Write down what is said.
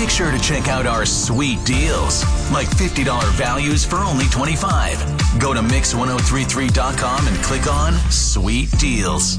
make sure to check out our sweet deals, like $50 values for only $25. Go to Mix1033.com and click on Sweet Deals.